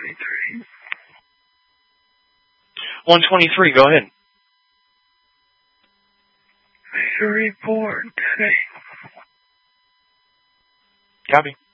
123. 123, go ahead. Your report today. Copy.